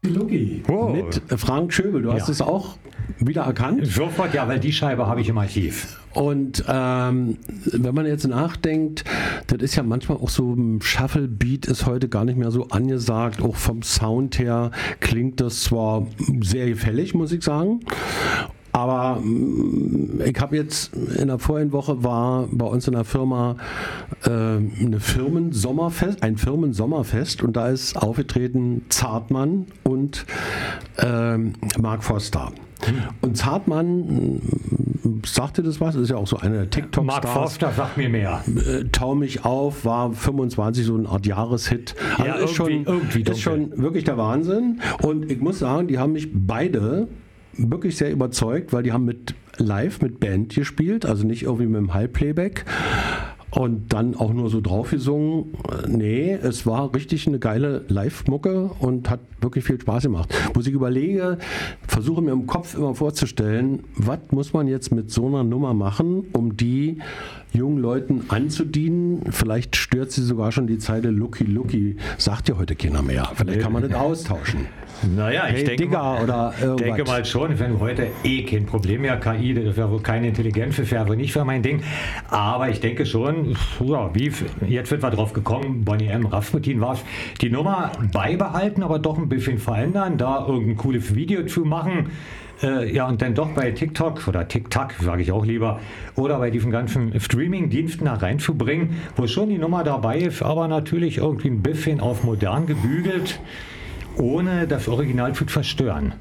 Lucky. Oh. Mit Frank Schöbel. Du hast es auch wieder erkannt. Sofort, ja, weil die Scheibe habe ich im Archiv. Und wenn man jetzt nachdenkt, das ist ja manchmal auch so, ein Shuffle-Beat ist heute gar nicht mehr so angesagt. Auch vom Sound her klingt das zwar sehr gefällig, muss ich sagen. Aber ich habe jetzt in der vorigen Woche war bei uns in der Firma ein Firmensommerfest und da ist aufgetreten Zartmann und Mark Foster. Und Zartmann, sagt dir das was? Ist ja auch so eine der TikTok-Stars. Mark Foster sagt mir mehr. Tau mich auf, war 25, so eine Art Jahreshit. Ja, Also ist schon wirklich der Wahnsinn. Und ich muss sagen, die haben mich beide wirklich sehr überzeugt, weil die haben live mit Band gespielt, also nicht irgendwie mit dem High-Playback. Und dann auch nur so drauf gesungen. Nee, es war richtig eine geile Live-Mucke und hat wirklich viel Spaß gemacht. Wo ich überlege, versuche mir im Kopf immer vorzustellen, was muss man jetzt mit so einer Nummer machen, um die jungen Leuten anzudienen. Vielleicht stört sie sogar schon die Zeile Lucky Lucky. Sagt ja heute keiner mehr. Vielleicht kann man das austauschen. Naja, ich denke denke mal schon, wenn heute kein Problem mehr, KI, das wäre wohl keine Intelligenz, das wäre nicht für mein Ding. Aber ich denke schon, ja, jetzt wird was drauf gekommen, Boney M. Rasputin war die Nummer beibehalten, aber doch ein bisschen verändern, da irgendein cooles Video zu machen. Ja, und dann doch bei TikTok oder TikTok, sage ich auch lieber, oder bei diesen ganzen Streaming-Diensten da reinzubringen, wo schon die Nummer dabei ist, aber natürlich irgendwie ein bisschen auf modern gebügelt, ohne das Original zu zerstören.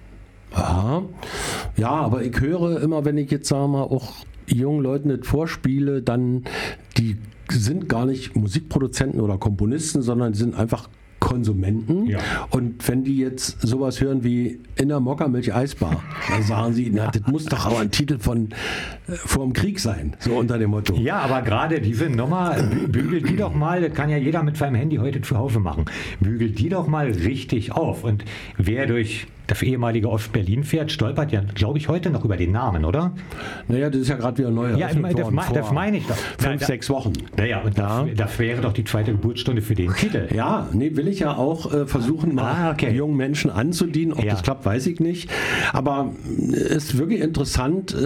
Aha. Ja, aber ich höre immer, wenn ich jetzt sagen wir mal auch jungen Leuten das vorspiele, dann die sind gar nicht Musikproduzenten oder Komponisten, sondern die sind einfach Konsumenten. Ja. Und wenn die jetzt sowas hören wie in der Mokkamilch Eisbar, dann sagen sie, na, das muss doch aber ein Titel vor dem Krieg sein, so unter dem Motto. Ja, aber gerade diese Nummer, bügelt die doch mal, das kann ja jeder mit seinem Handy heute zu Hause machen, bügelt die doch mal richtig auf. Und wer durch das ehemalige Ostberlin fährt, stolpert ja, glaube ich, heute noch über den Namen, oder? Naja, das ist ja gerade wieder neu. Ja, das meine ich doch. 5-6 Wochen. Naja, und das wäre doch die zweite Geburtsstunde für den Titel. Ja, nee, will ich ja auch versuchen, jungen Menschen anzudienen. Ob das klappt, weiß ich nicht. Aber es ist wirklich interessant,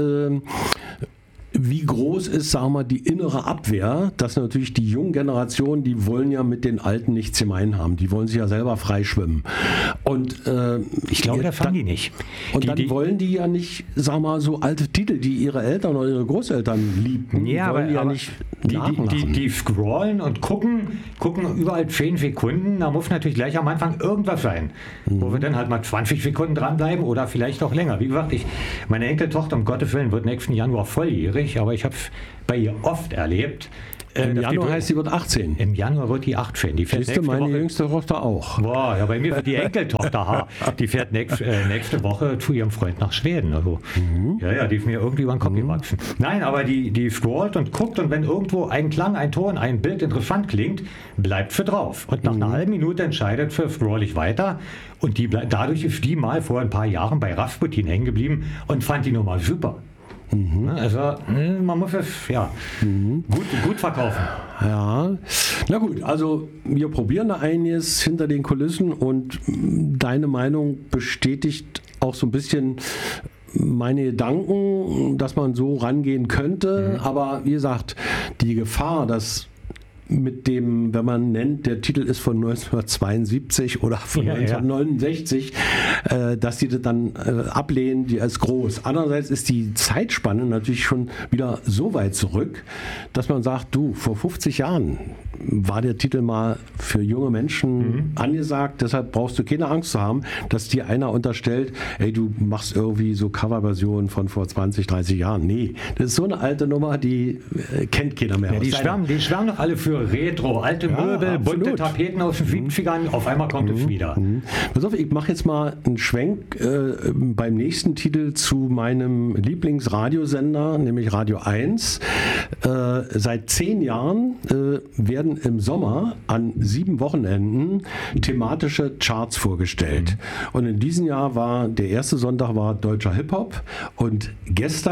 wie groß ist, sagen wir mal, die innere Abwehr, dass natürlich die jungen Generationen, die wollen ja mit den Alten nichts gemein haben. Die wollen sich ja selber freischwimmen. Und ich glaube, das fangen die nicht. Und dann wollen die ja nicht, sagen wir mal, so alte Titel, die ihre Eltern oder ihre Großeltern liebten. Ja, wollen aber nicht die scrollen und gucken überall 10 Sekunden. Da muss natürlich gleich am Anfang irgendwas sein, wo wir dann halt mal 20 Sekunden dranbleiben oder vielleicht auch länger. Wie gesagt, meine Enkeltochter, um Gottes Willen, wird nächsten Januar volljährig. Aber ich habe es bei ihr oft erlebt. Im Januar heißt sie wird 18. Im Januar wird die 18. Die fährt nächste meine Woche. Jüngste Tochter auch. Boah, ja, bei mir wird die Enkeltochter. Die fährt nächste Woche zu ihrem Freund nach Schweden. Also, ja, die ist mir irgendwie über den Kopf gewachsen. Nein, aber die scrollt und guckt und wenn irgendwo ein Klang, ein Ton, ein Bild interessant klingt, bleibt für drauf. Und nach einer halben Minute entscheidet für scroll ich weiter. Und dadurch ist die mal vor ein paar Jahren bei Rasputin hängen geblieben und fand die Nummer super. Also man muss es gut verkaufen. Ja, na gut, also wir probieren da einiges hinter den Kulissen und deine Meinung bestätigt auch so ein bisschen meine Gedanken, dass man so rangehen könnte, aber wie gesagt, die Gefahr, dass mit dem, wenn man nennt, der Titel ist von 1972 oder von 1969, dass die das dann ablehnen, die ist groß. Andererseits ist die Zeitspanne natürlich schon wieder so weit zurück, dass man sagt, du, vor 50 Jahren war der Titel mal für junge Menschen angesagt, deshalb brauchst du keine Angst zu haben, dass dir einer unterstellt, ey, du machst irgendwie so Coverversionen von vor 20, 30 Jahren. Nee, das ist so eine alte Nummer, die kennt keiner mehr. Ja, die schwärmen doch alle für Retro, alte Möbel, bunte Tapeten aus den 70ern, auf einmal kommt es wieder. Pass auf, ich mache jetzt mal einen Schwenk beim nächsten Titel zu meinem Lieblingsradiosender, nämlich Radio 1. Seit 10 Jahren werden im Sommer an 7 Wochenenden thematische Charts vorgestellt. Und in diesem Jahr war, der erste Sonntag war deutscher Hip-Hop und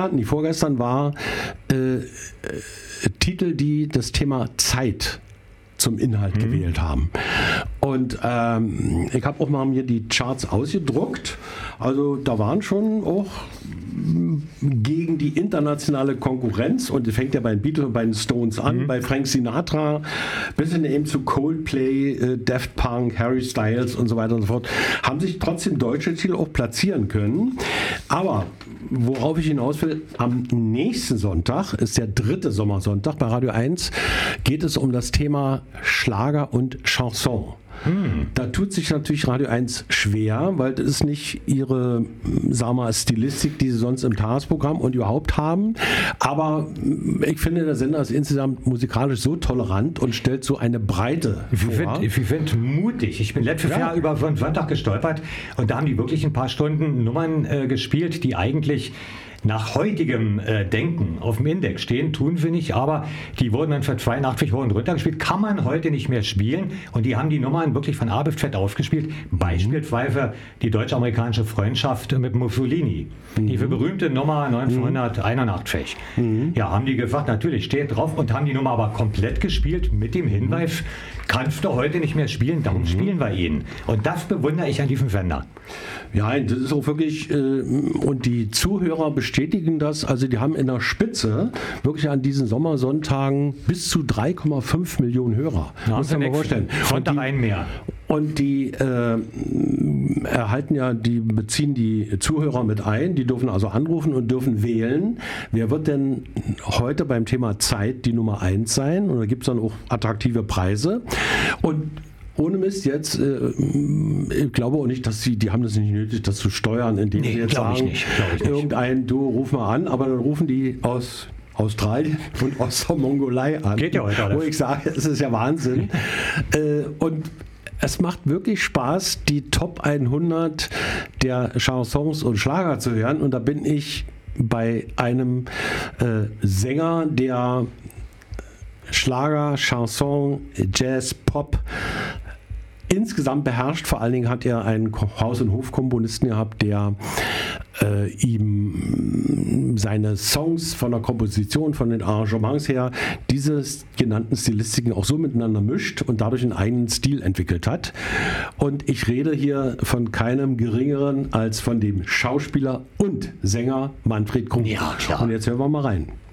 vorgestern war Titel, die das Thema Zeit zum Inhalt gewählt haben. Und ich habe auch mal mir die Charts ausgedruckt. Also da waren schon auch gegen die internationale Konkurrenz, und es fängt ja bei den Beatles und bei den Stones an, bei Frank Sinatra bis hin eben zu Coldplay, Daft Punk, Harry Styles und so weiter und so fort, haben sich trotzdem deutsche Titel auch platzieren können. Aber worauf ich hinaus will, am nächsten Sonntag, ist der 3. Sommersonntag bei Radio 1, geht es um das Thema Schlager und Chanson. Da tut sich natürlich Radio 1 schwer, weil das ist nicht ihre, sagen wir mal, Stilistik, die sie sonst im Tagesprogramm und überhaupt haben. Aber ich finde, der Sender ist insgesamt musikalisch so tolerant und stellt so eine Breite vor. Ich finde mutig. Ich bin letztes Jahr über so einen Sonntag gestolpert und da haben die wirklich ein paar Stunden Nummern gespielt, die eigentlich nach heutigem Denken auf dem Index stehen, tun sie nicht, aber die wurden dann für 82 hoch und runter gespielt, kann man heute nicht mehr spielen, und die haben die Nummern wirklich von A bis Z aufgespielt, beispielsweise die deutsch-amerikanische Freundschaft mit Mussolini, diese berühmte Nummer 1981. Ja, haben die gesagt, natürlich steht drauf, und haben die Nummer aber komplett gespielt mit dem Hinweis, kannst du heute nicht mehr spielen, darum spielen wir ihn. Und das bewundere ich an diesem Sender. Ja, das ist auch wirklich, und die Zuhörer bestätigen das, also die haben in der Spitze wirklich an diesen Sommersonntagen bis zu 3,5 Millionen Hörer. Na, muss man mal vorstellen. Sonntag ein mehr. Und die beziehen die Zuhörer mit ein, die dürfen also anrufen und dürfen wählen. Wer wird denn heute beim Thema Zeit die Nummer 1 sein? Und da gibt es dann auch attraktive Preise. Und ohne Mist jetzt, ich glaube auch nicht, dass die haben das nicht nötig, das zu steuern, indem sie jetzt sagen, irgendein, du ruf mal an, aber dann rufen die aus Australien und aus der Mongolei an. Geht ja heute alles. Wo ich sage, es ist ja Wahnsinn. Und es macht wirklich Spaß, die Top 100 der Chansons und Schlager zu hören. Und da bin ich bei einem Sänger, der Schlager, Chanson, Jazz, Pop insgesamt beherrscht. Vor allen Dingen hat er einen Haus- und Hofkomponisten gehabt, der ihm seine Songs von der Komposition, von den Arrangements her, diese genannten Stilistiken auch so miteinander mischt und dadurch einen eigenen Stil entwickelt hat. Und ich rede hier von keinem Geringeren als von dem Schauspieler und Sänger Manfred Krug. Ja, klar. Und jetzt hören wir mal rein.